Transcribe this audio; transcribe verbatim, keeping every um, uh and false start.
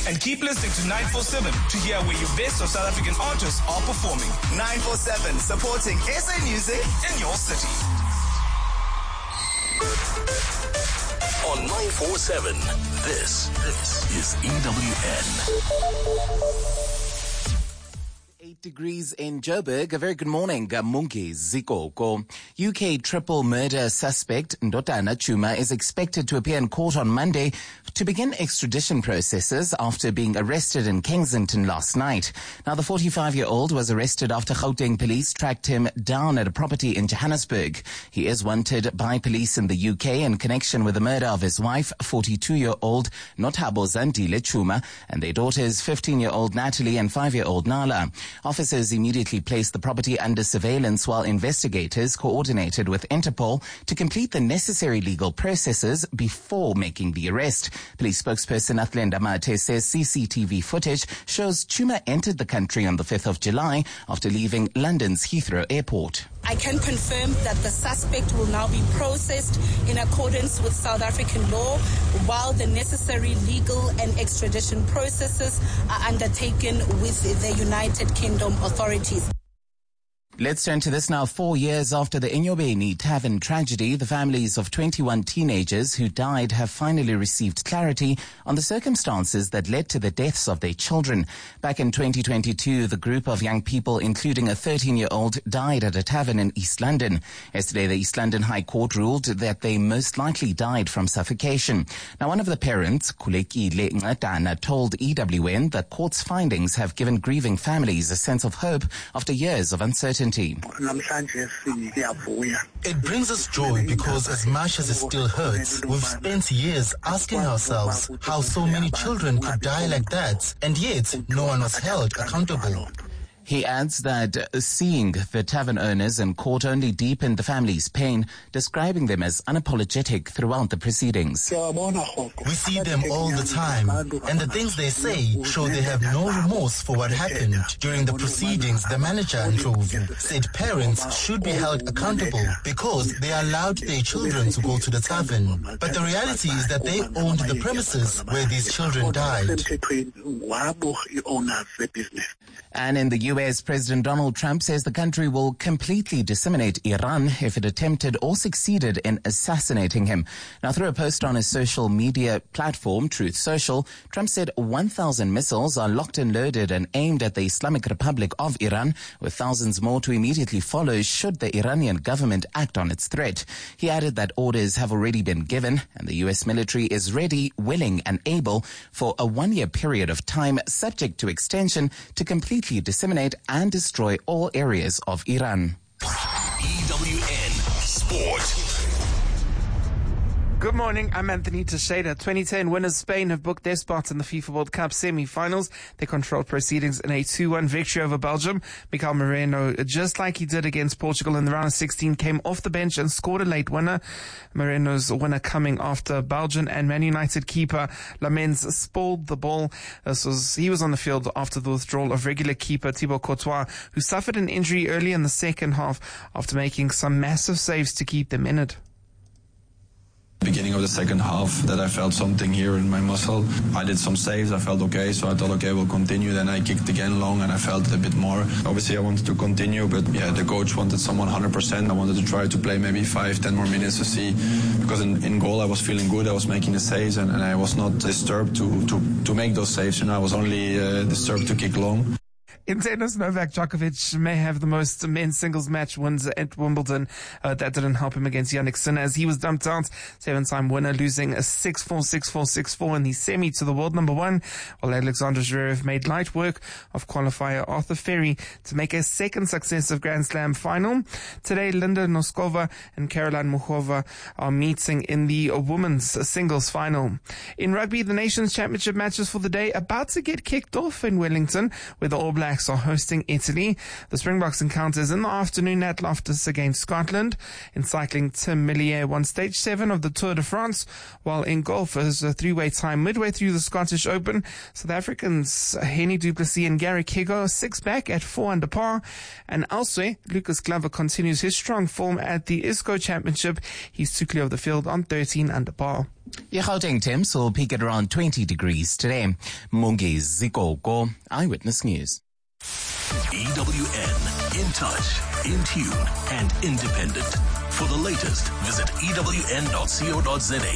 And keep listening to nine four seven to hear where your best of South African artists are performing. nine four seven, supporting S A music in your city. On nine four seven, this, this is E W N. Eight degrees in Joburg. A very good morning. Mungi Zikoko. U K triple murder suspect Ndodana Chuma is expected to appear in court on Monday to begin extradition processes after being arrested in Kensington last night. Now, the forty-five-year-old was arrested after Gauteng police tracked him down at a property in Johannesburg. He is wanted by police in the U K in connection with the murder of his wife, forty-two-year-old Nothabo Zandile Chuma, and their daughters, fifteen-year-old Natalie and five-year-old Nala. Officers immediately placed the property under surveillance while investigators coordinated with Interpol to complete the necessary legal processes before making the arrest. Police spokesperson Athlenda Mate says C C T V footage shows Chuma entered the country on the fifth of July after leaving London's Heathrow Airport. I can confirm that the suspect will now be processed in accordance with South African law while the necessary legal and extradition processes are undertaken with the United Kingdom authorities. Let's turn to this now. Four years after the Enyobeni Tavern tragedy, the families of twenty-one teenagers who died have finally received clarity on the circumstances that led to the deaths of their children. Back in twenty twenty-two, the group of young people, including a thirteen-year-old, died at a tavern in East London. Yesterday, the East London High Court ruled that they most likely died from suffocation. Now, one of the parents, Kulekile Ngatana, told E W N the court's findings have given grieving families a sense of hope after years of uncertainty. It brings us joy because as much as it still hurts, we've spent years asking ourselves how so many children could die like that, and yet no one was held accountable. He adds that seeing the tavern owners in court only deepened the family's pain, describing them as unapologetic throughout the proceedings. We see them all the time, and the things they say show they have no remorse for what happened. During the proceedings, the manager, Ndlovu, said parents should be held accountable because they allowed their children to go to the tavern. But the reality is that they owned the premises where these children died. And in the U S, President Donald Trump says the country will completely disseminate Iran if it attempted or succeeded in assassinating him. Now, through a post on his social media platform, Truth Social, Trump said one thousand missiles are locked and loaded and aimed at the Islamic Republic of Iran, with thousands more to immediately follow should the Iranian government act on its threat. He added that orders have already been given and the U S military is ready, willing and able for a one-year period of time, subject to extension, to completely disseminate and destroy all areas of Iran. E W N Sport. Good morning, I'm Anthony Teixeira. twenty ten winners Spain have booked their spots in the FIFA World Cup semi-finals. They controlled proceedings in a two one victory over Belgium. Mikel Moreno, just like he did against Portugal in the round of sixteen, came off the bench and scored a late winner. Moreno's winner coming after Belgian and Man United keeper Lamens spoiled the ball. This was he was on the field after the withdrawal of regular keeper Thibaut Courtois, who suffered an injury early in the second half after making some massive saves to keep them in it. Beginning of the second half that I felt something here in my muscle. I did some saves, I felt okay, so I thought, okay, we'll continue. Then I kicked again long and I felt it a bit more. Obviously I wanted to continue, but yeah, the coach wanted someone one hundred percent. I wanted to try to play maybe five, ten more minutes to see, because in, in goal I was feeling good, I was making the saves and, and I was not disturbed to, to, to make those saves, you know, I was only uh, disturbed to kick long. In tennis, Novak Djokovic may have the most men's singles match wins at Wimbledon. Uh, that didn't help him against Jannik Sinner as he was dumped out. Seven-time winner losing a six four, six four, six four in the semi to the world number one, while Alexander Zverev made light work of qualifier Arthur Ferry to make a second successive Grand Slam final. Today, Linda Noskova and Caroline Muchova are meeting in the women's singles final. In rugby, the Nations Championship matches for the day about to get kicked off in Wellington, where the All Blacks Blacks are hosting Italy. The Springboks encounters in the afternoon at Loftus against Scotland. In cycling, Tim Millier won stage seven of the Tour de France, while in golf, there's a three-way tie midway through the Scottish Open. South Africans Henny du Plessis and Gary Kigo six back at four under par. And elsewhere, Lucas Glover continues his strong form at the I S C O Championship. He's two clear of the field on thirteen under par. The Gauteng temps will peak at around twenty degrees today. Mungi Zikoko, Eyewitness News. E W N, in touch, in tune, and independent. For the latest, visit E W N dot co dot za.